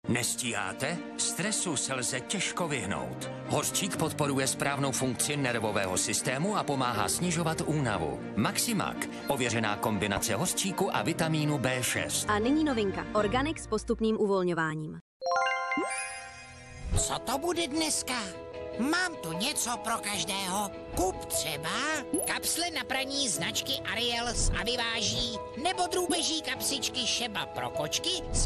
Nestíháte? Stresu se lze těžko vyhnout. Hořčík podporuje správnou funkci nervového systému a pomáhá snižovat únavu. Maximak, ověřená kombinace hořčíku a vitamínu B6. A nyní novinka. Organic s postupným uvolňováním. Co to bude dneska? Mám tu něco pro každého. Kup třeba kapsle na praní značky Ariel z Aviváží nebo drůbeží kapsičky Šeba pro kočky s